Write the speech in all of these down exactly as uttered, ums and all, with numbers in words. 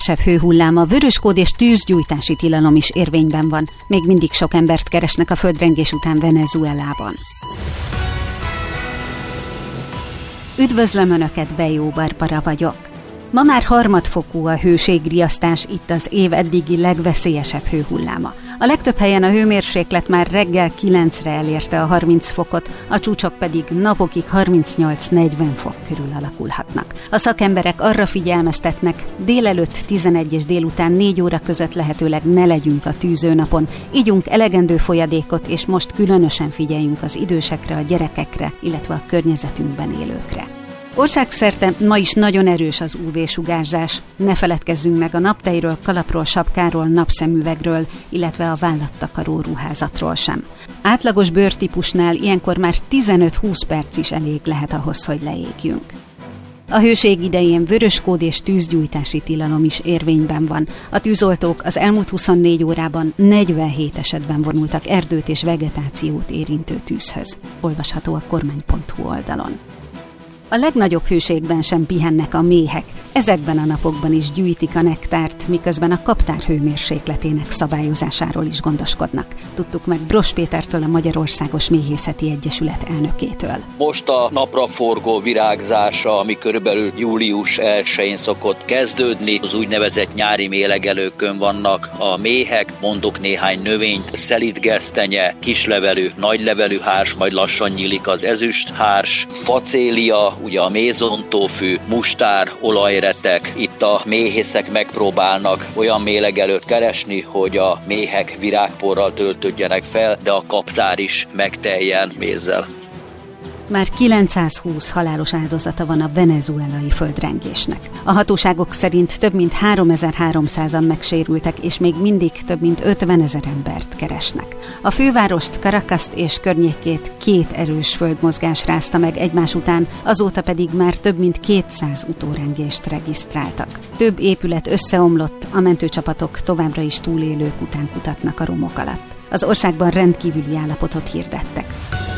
legveszélyesebb hőhullám, a vöröskód és tűzgyújtási tilalom is érvényben van. Még mindig sok embert keresnek a földrengés után Venezuelában. Üdvözlöm Önöket, Bejó Barbara vagyok. Ma már harmadfokú a hőségriasztás, itt az év eddigi legveszélyesebb hőhulláma. A legtöbb helyen a hőmérséklet már reggel kilencre elérte a harminc fokot, a csúcsok pedig napokig harmincnyolc-negyven fok körül alakulhatnak. A szakemberek arra figyelmeztetnek, délelőtt tizenegy és délután négy óra között lehetőleg ne legyünk a tűzőnapon, igyunk elegendő folyadékot, és most különösen figyeljünk az idősekre, a gyerekekre, illetve a környezetünkben élőkre. Országszerte ma is nagyon erős az ú vé-sugárzás. Ne feledkezzünk meg a naptejről, kalapról, sapkáról, napszemüvegről, illetve a vállattakaró ruházatról sem. Átlagos bőrtípusnál ilyenkor már tizenöt-húsz perc is elég lehet ahhoz, hogy leégjünk. A hőség idején vöröskód és tűzgyújtási tilalom is érvényben van. A tűzoltók az elmúlt huszonnégy órában negyvenhét esetben vonultak erdőt és vegetációt érintő tűzhöz. Olvasható a kormány pont hu oldalon. A legnagyobb hőségben sem pihennek a méhek. Ezekben a napokban is gyűjtik a nektárt, miközben a kaptár hőmérsékletének szabályozásáról is gondoskodnak. Tudtuk meg Bross Pétertől, a Magyarországos Méhészeti Egyesület elnökétől. Most a napraforgó virágzása, ami körülbelül július elsején szokott kezdődni, az úgynevezett nyári mélegelőkön vannak a méhek, mondok néhány növényt, szelidgesztenye, kislevelű, nagylevelű hárs, majd lassan nyílik az ezüsthárs, facélia, ugye a mézontófű, mustár, olajretek. Itt a méhészek megpróbálnak olyan mélegelőt keresni, hogy a méhek virágporral töltődjenek fel, de a kaptár is megteljen mézzel. Már kilencszázhúsz halálos áldozata van a venezuelai földrengésnek. A hatóságok szerint több mint háromezer-háromszázan megsérültek, és még mindig több mint ötvenezer embert keresnek. A fővárost, Caracast és környékét két erős földmozgás rázta meg egymás után, azóta pedig már több mint kétszáz utórengést regisztráltak. Több épület összeomlott, a mentőcsapatok továbbra is túlélők után kutatnak a romok alatt. Az országban rendkívüli állapotot hirdettek.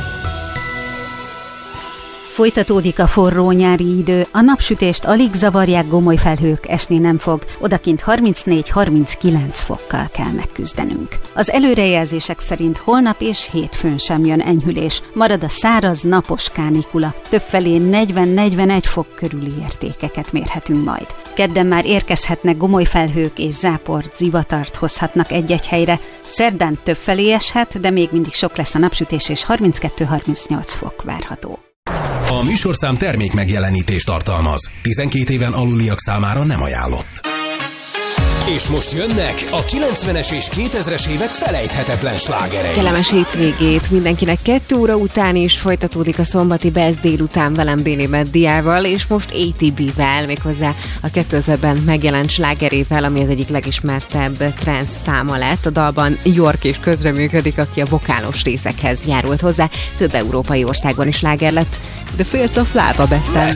Folytatódik a forró nyári idő, a napsütést alig zavarják gomoly felhők, esni nem fog, odakint harmincnégy-harminckilenc fokkal kell megküzdenünk. Az előrejelzések szerint holnap és hétfőn sem jön enyhülés, marad a száraz, napos kánikula, többfelé negyven-negyvenegy fok körüli értékeket mérhetünk majd. Kedden már érkezhetnek gomoly felhők és záport, zivatart hozhatnak egy-egy helyre, szerdán többfelé eshet, de még mindig sok lesz a napsütés és harminckettő-harmincnyolc fok várható. A műsorszám termék megjelenítést tartalmaz. tizenkét éven aluliak számára nem ajánlott. És most jönnek a kilencvenes és kétezres évek felejthetetlen slágerei. Kellemes hétvégét mindenkinek. Kettő óra után is folytatódik a szombati Best délután velem Béni Meddiával, és most á té bé-vel, méghozzá a kétezerben megjelent slágerével, ami az egyik legismertebb trance száma lett. A dalban York is közreműködik, aki a vokálos részekhez járult hozzá. Több európai országban is sláger lett. The Fields of Lava Best-en.